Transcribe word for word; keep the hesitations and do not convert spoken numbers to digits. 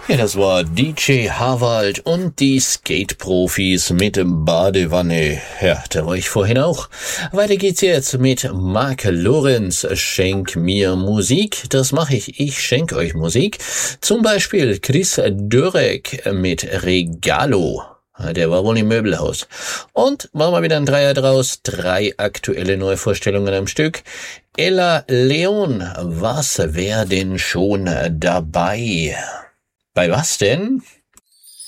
Ja, das war D J Harvald und die Skate-Profis mit dem Badewanne. Ja, da war ich vorhin auch. Weiter geht's jetzt mit Mark Lorenz. Schenk mir Musik. Das mache ich. Ich schenke euch Musik. Zum Beispiel Chris Dörek mit Regalo. Der war wohl im Möbelhaus. Und machen wir wieder ein Dreier draus. Drei aktuelle Neuvorstellungen am Stück. Ella Leon, was wär denn schon dabei? Bei was denn?